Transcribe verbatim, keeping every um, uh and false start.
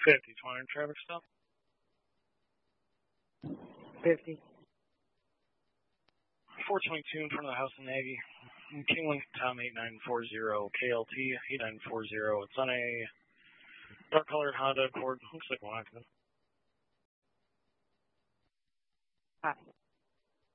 fifty, twenty traffic stop. fifty. four twenty-two in front of the House of Navy. King Lincoln Tom eight nine four zero, K L T eight nine four zero. It's on a dark colored Honda Accord. Looks like one accident. Hi.